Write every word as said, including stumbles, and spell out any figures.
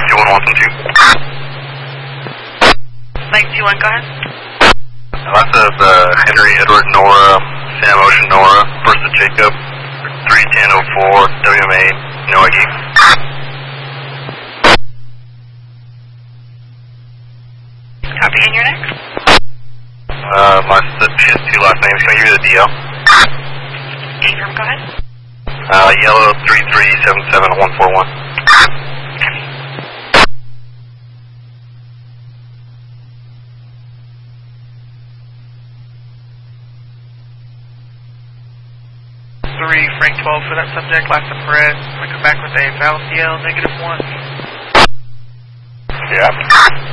two one one two. Mike two one, go ahead. Lots of uh, Henry Edward Nora, Sam Ocean Nora, first to Jacob, three ten oh four, W M A, Noah Geek. Copy, and your next? Uh, my, she has two last names. Can I give you the D L? Ingram, go ahead. Uh, yellow three three seven seven one four one. Three, Frank twelve for that subject, last of Perez. I'm going to come back with a valve D L, negative one. Yeah.